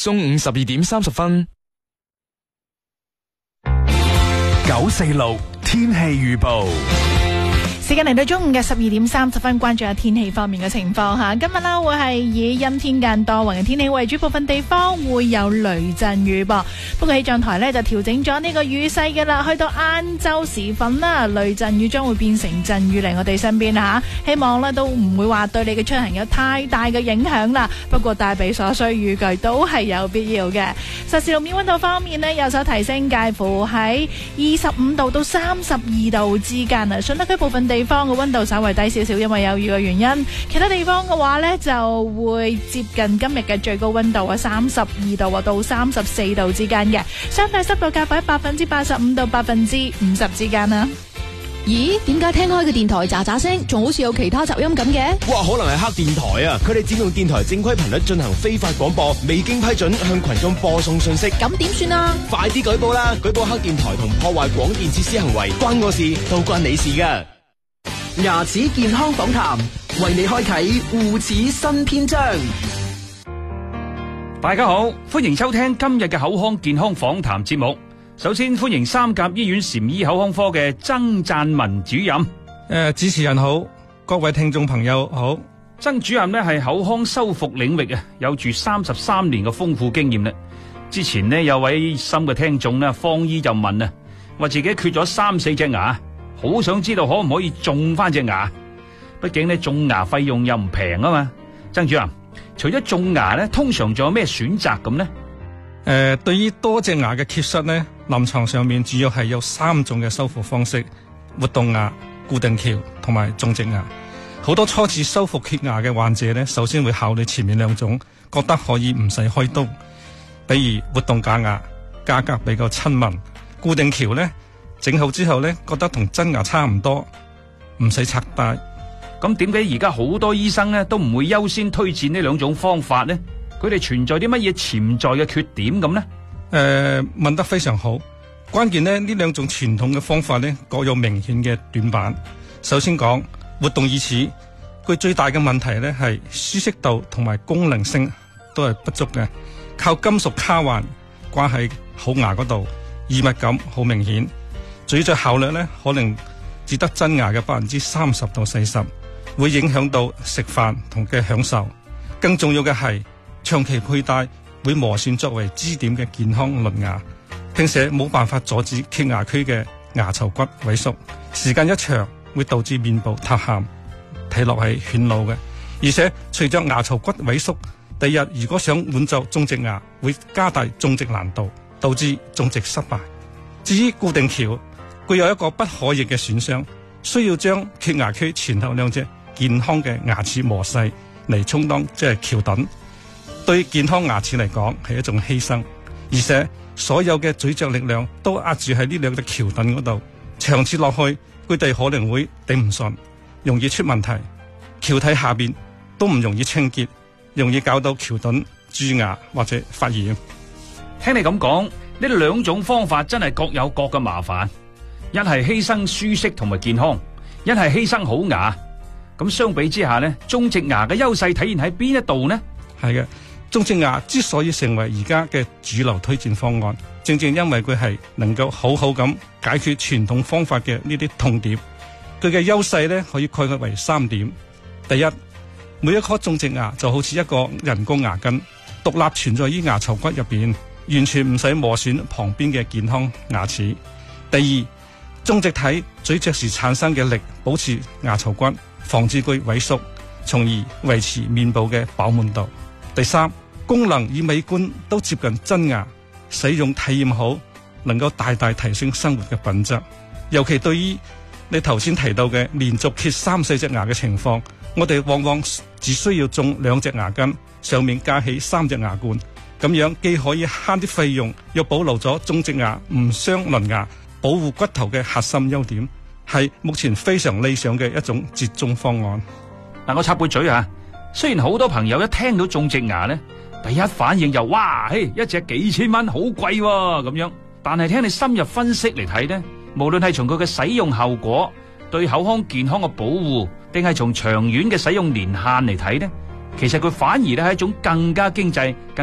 中午12:30。946天氣預報。 時間嚟到中午嘅12:30，關注下天氣方面嘅情況吓。今日啦會係以陰天間多雲嘅天氣為主，部分地方會有雷陣雨噃。不過氣象台呢就調整咗呢個雨勢嘅啦，去到晏晝時分啦，雷陣雨將會變成陣雨嚟我哋身邊吓。希望呢都唔會話對你嘅出行有太大嘅影響啦。不過帶備所需雨具都係有必要嘅。實時路面溫度方面呢，有所提升，介乎喺25度到32度之間啊。順德區部分地方嘅溫度稍微低少少，因為有雨嘅原因。其他地方嘅話呢，就會接近今日嘅最高溫度啊，32度到34度之間嘅。相對濕度介乎喺85%到50%之間啦。 咦？點解聽開嘅電台喳喳聲，仲好似有其他雜音咁嘅？ 哇，可能係黑電台啊！佢哋佔用電台正規頻率進行非法廣播，未經批准向群眾播送信息。 咁點算啊？ 快啲舉報啦！舉報黑電台同破壞廣電設施行為，關我事都關你事㗎。 牙齒健康訪談，為你開啟護齒新篇章。 大家好，歡迎收聽今日嘅口腔健康訪談節目。首先歡迎三甲醫院禪醫口腔科嘅曾贊文主任。 主持人好，各位聽眾朋友好。 曾主任呢係口腔修復領域啊，有住33年嘅豐富經驗啦。之前呢有位心嘅聽眾呢，方醫就問啊，話自己缺咗3-4隻牙，好想知道可唔可以種翻隻牙。畢竟呢種牙費用又唔平啊嘛。曾主任，除咗種牙呢，通常仲有咩選擇咁呢？ 對於多隻牙嘅缺失呢，臨床上面主要係有3種嘅修復方式：活動牙、固定橋同埋種植牙。好多初次修復缺牙嘅患者呢，首先會考慮前面2種，覺得可以唔使開刀。比如活動假牙，價格比較親民；固定橋呢，整好之後呢，覺得同真牙差唔多，唔使拆戴。 咁點解而家好多醫生呢都唔會優先推薦呢2種方法呢？佢哋存在啲乜嘢潛在嘅缺點咁呢？ 問得非常好。關鍵呢2種傳統嘅方法呢，各有明顯嘅短板。首先講活動義齒，佢最大嘅問題呢係舒適度同埋功能性都係不足嘅，靠金屬卡環掛喺好牙嗰度，異物感好明顯。咀嚼效率呢可能只得真牙嘅30%到40%，會影響到食飯同嘅享受。更重要嘅係長期佩戴會磨損作為支點嘅健康鄰牙，並且冇辦法阻止缺牙區嘅牙槽骨萎縮，時間一長會導致面部塌陷，睇落係顯老嘅。而且隨着牙槽骨萎縮，第日如果想換做種植牙，會加大種植難度，導致種植失敗。至於固定橋，具有一個不可逆嘅損傷，需要將缺牙區前後2隻健康嘅牙齒磨細嚟充當即係橋墩。對健康牙齒嚟講係一種犧牲，而且所有嘅咀嚼力量都壓住喺呢2隻橋墩嗰度，長此落去，佢哋可能會頂唔順，容易出問題。橋體下邊都唔容易清潔，容易搞到橋墩蛀牙或者發炎。 聽你咁講，呢2種方法真係各有各嘅麻煩，一係犧牲舒適同埋健康，一係犧牲好牙。咁相比之下呢，種植牙嘅優勢體現喺邊一度呢？ 係嘅。種植牙之所以成為而家嘅主流推薦方案，正正因為佢係能夠好好咁解決傳統方法嘅呢啲痛點。佢嘅優勢呢，可以概括為3點。第一，每一顆種植牙就好似一個人工牙根，獨立存在於牙槽骨入邊，完全唔使磨損旁邊嘅健康牙齒。第二，種植體咀嚼時產生嘅力保持牙槽骨，防止佢萎縮，從而維持面部嘅飽滿度。第三，功能與美觀都接近真牙，使用體驗好，能夠大大提升生活嘅品質。尤其對於你頭先提到嘅連續缺3-4隻牙嘅情況，我哋往往只需要種2隻牙根，上面加起3隻牙冠，咁樣既可以慳啲費用，又保留咗種植牙唔傷鄰牙、保護骨頭嘅核心優點，係目前非常理想嘅一種折中方案。 嗱，我插杯嘴啊！雖然好多朋友一聽到種植牙呢，第一反應就哇，一隻幾千蚊，好貴喎咁樣。但係聽你深入分析嚟睇呢，無論係從佢嘅使用後果、對口腔健康嘅保護，定係從長遠嘅使用年限嚟睇呢，其實佢反而咧係一種更加經濟、